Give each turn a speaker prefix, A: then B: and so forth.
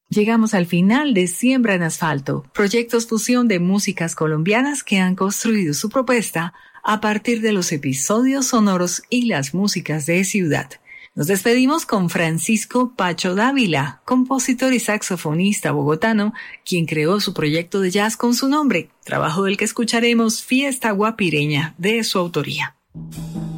A: Llegamos al final de Siembra en Asfalto, proyectos fusión de músicas colombianas que han construido su propuesta a partir de los episodios sonoros y las músicas de ciudad. Nos despedimos con Francisco Pacho Dávila, compositor y saxofonista bogotano, quien creó su proyecto de jazz con su nombre, trabajo del que escucharemos Fiesta Guapireña, de su autoría.